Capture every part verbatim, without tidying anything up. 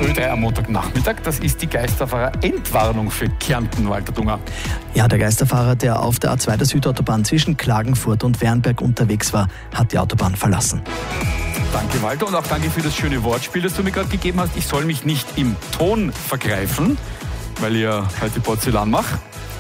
Ö drei am Montagnachmittag. Das ist die Geisterfahrer-Entwarnung für Kärnten, Walter Dunger. Ja, der Geisterfahrer, der auf der A zwei der Südautobahn zwischen Klagenfurt und Wernberg unterwegs war, hat die Autobahn verlassen. Danke, Walter, und auch danke für das schöne Wortspiel, das du mir gerade gegeben hast. Ich soll mich nicht im Ton vergreifen, weil ich ja heute Porzellan mache.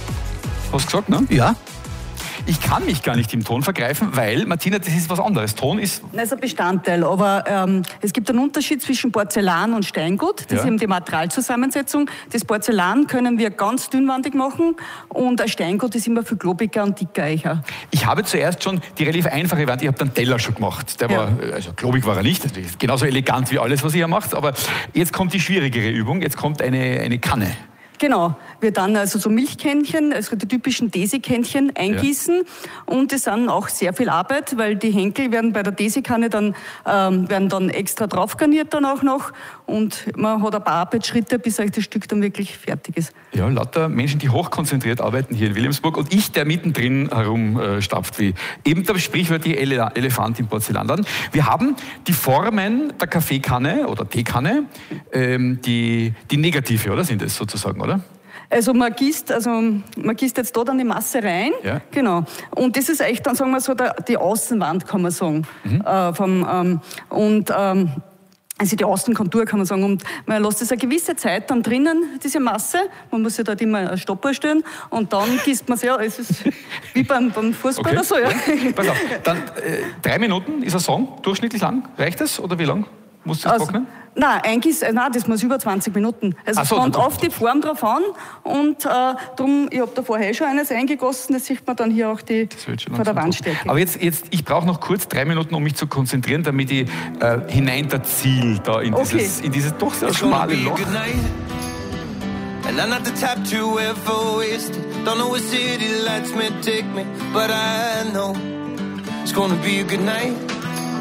Hast du gesagt, ne? Ja. Ich kann mich gar nicht im Ton vergreifen, weil, Martina, das ist was anderes. Ton ist... Das ist ein Bestandteil, aber ähm, es gibt einen Unterschied zwischen Porzellan und Steingut. Das Ja. ist eben die Materialzusammensetzung. Das Porzellan können wir ganz dünnwandig machen und ein Steingut ist immer viel globiger und dicker. Eicher. Ich habe zuerst schon die relativ einfache Wand, ich habe den Teller schon gemacht. Der Ja. war, also globig war er nicht, das ist genauso elegant wie alles, was ihr macht, aber jetzt kommt die schwierigere Übung, jetzt kommt eine, eine Kanne. Genau, wir dann also so Milchkännchen, also die typischen Desi-Kännchen eingießen ja. und das dann auch sehr viel Arbeit, weil die Henkel werden bei der Desi-Kanne dann, ähm, werden dann extra drauf garniert dann auch noch und man hat ein paar Arbeitsschritte, bis euch das Stück dann wirklich fertig ist. Ja, lauter Menschen, die hochkonzentriert arbeiten hier in Wilhelmsburg und ich, der mittendrin herumstapft wie eben der sprichwörtliche Ele- Elefant im Porzellanladen. Wir haben die Formen der Kaffeekanne oder Teekanne, ähm, die, die negative, oder sind das sozusagen, oder? Also man gießt, also man gießt jetzt da dann die Masse rein, ja. genau. Und das ist echt dann, sagen wir so, der, die Außenwand, kann man sagen. Mhm. Äh, vom, ähm, und ähm, also die Außenkontur, kann man sagen. Und man lässt das eine gewisse Zeit dann drinnen, diese Masse. Man muss ja dort immer eine Stoppuhr stellen und dann gießt man es ja. Es ist wie beim, beim Fußball okay. oder so. Ja. Pass auf, dann äh, drei Minuten ist ein Song, durchschnittlich lang. Reicht das oder wie lang? Musst du das Also, trocknen? Nein, eigentlich, nein, das muss über zwanzig Minuten. Also Ach so, es kommt dann- auf die Form drauf an und äh, drum, ich habe da vorher schon eines eingegossen, das sieht man dann hier auch die Das wird schon vor der langsam Wandstärke. gut. Aber jetzt, jetzt ich brauche noch kurz drei Minuten, um mich zu konzentrieren, damit ich äh, hineinterziel da in Okay. dieses, in dieses doch sehr It's gonna schmale be a Loch. good night. And I'm not the type to ever waste it. Don't know where city lights may take me, but I know it's gonna be a good night.